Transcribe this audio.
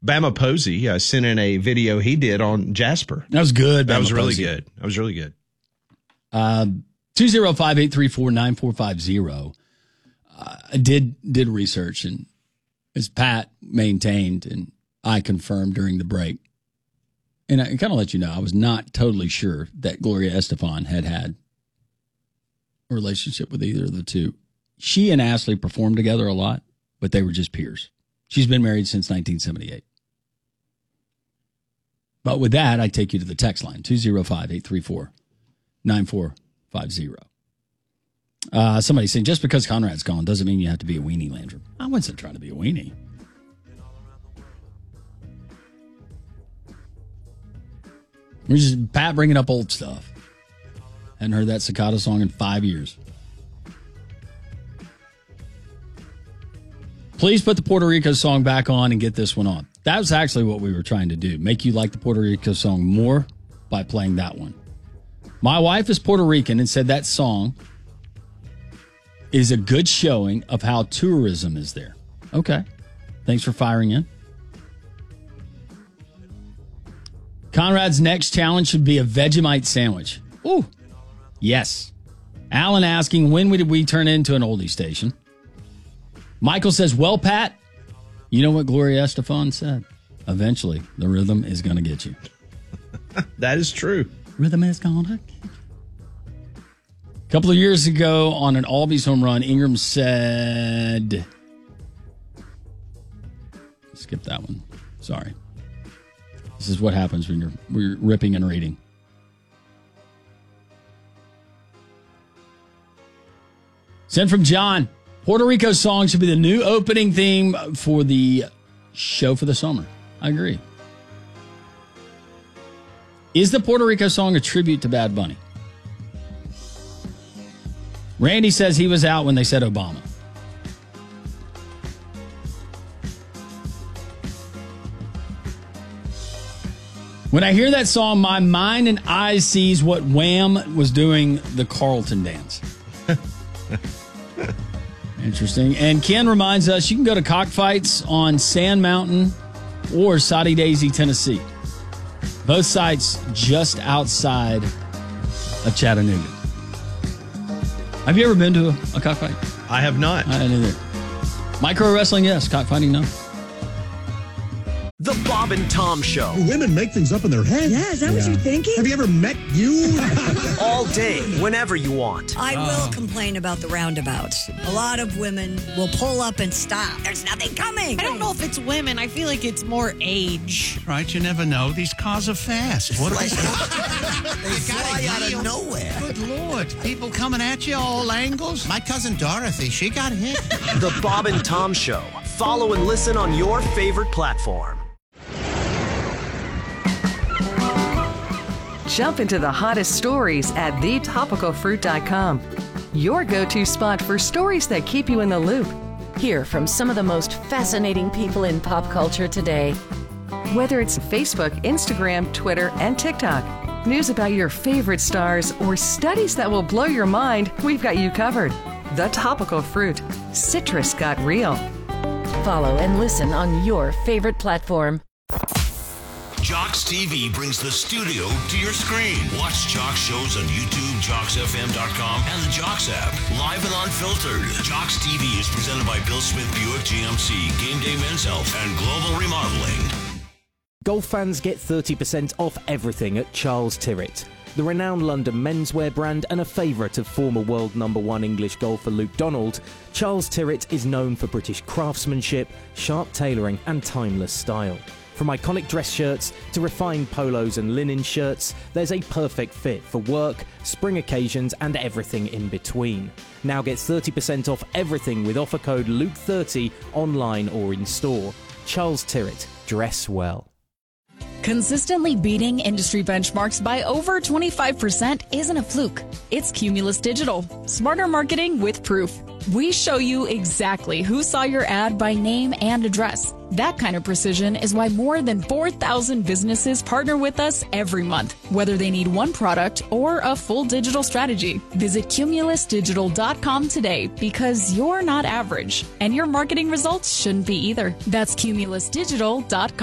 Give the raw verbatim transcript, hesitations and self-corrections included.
Bama Posey uh, sent in a video he did on Jasper. That was good. That Bama was really Posey. good. That was really good. Uh, two zero five, eight three four, nine four five zero. Uh, I did did research, and as Pat maintained and I confirmed during the break, and I kind of let you know, I was not totally sure that Gloria Estefan had had a relationship with either of the two. She and Ashley performed together a lot, but they were just peers. She's been married since nineteen seventy-eight. But with that, I take you to the text line, two zero five, eight three four, nine four five zero. Uh, somebody saying, just because Conrad's gone doesn't mean you have to be a weenie, Landrum. I wasn't trying to be a weenie. We're just Pat bringing up old stuff. Hadn't heard that Cicada song in five years. Please put the Puerto Rico song back on and get this one on. That was actually what we were trying to do. Make you like the Puerto Rico song more by playing that one. My wife is Puerto Rican and said that song is a good showing of how tourism is there. Okay. Thanks for firing in. Conrad's next challenge should be a Vegemite sandwich. Ooh. Yes. Alan asking, when did we turn into an oldie station? Michael says, well, Pat, you know what Gloria Estefan said? Eventually, the rhythm is going to get you. That is true. Rhythm is going to get you. A couple of years ago on an Albies home run, Ingram said, skip that one. Sorry. This is what happens when you're, when you're ripping and reading. Sent from John. Puerto Rico song should be the new opening theme for the show for the summer. I agree. Is the Puerto Rico song a tribute to Bad Bunny? Randy says he was out when they said Obama. When I hear that song, my mind and eyes sees what Wham was doing the Carlton dance. Interesting. And Ken reminds us you can go to cockfights on Sand Mountain or Soddy Daisy, Tennessee. Both sites just outside of Chattanooga. Have you ever been to a, a cockfight? I have not. I didn't either. Micro wrestling, yes. Cockfighting, no. The Bob and Tom Show. Women make things up in their head. Yeah, is that yeah. what you're thinking? Have you ever met you? All day, whenever you want. I will complain about the roundabouts. A lot of women will pull up and stop. There's nothing coming. I don't know if it's women. I feel like it's more age. Right, you never know. These cars are fast. What They fly out of nowhere. Good Lord. People coming at you all angles. My cousin Dorothy, she got hit. The Bob and Tom Show. Follow and listen on your favorite platform. Jump into the hottest stories at the topical fruit dot com. Your go-to spot for stories that keep you in the loop. Hear from some of the most fascinating people in pop culture today. Whether it's Facebook, Instagram, Twitter, and TikTok, news about your favorite stars, or studies that will blow your mind, we've got you covered. The Topical Fruit. Citrus got real. Follow and listen on your favorite platform. Jocks T V brings the studio to your screen. Watch Jocks shows on YouTube, jocks f m dot com, and the Jocks app. Live and unfiltered. Jocks T V is presented by Bill Smith Buick G M C, Game Day Men's Health, and Global Remodeling. Golf fans get thirty percent off everything at Charles Tyrwhitt. The renowned London menswear brand and a favourite of former world number one English golfer Luke Donald, Charles Tyrwhitt is known for British craftsmanship, sharp tailoring, and timeless style. From iconic dress shirts to refined polos and linen shirts, there's a perfect fit for work, spring occasions, and everything in between. Now get thirty percent off everything with offer code Luke thirty online or in store. Charles Tyrwhitt, dress well. Consistently beating industry benchmarks by over twenty-five percent isn't a fluke. It's Cumulus Digital. Smarter marketing with proof. We show you exactly who saw your ad by name and address. That kind of precision is why more than four thousand businesses partner with us every month, whether they need one product or a full digital strategy. Visit cumulus digital dot com today because you're not average, and your marketing results shouldn't be either. That's cumulus digital dot com.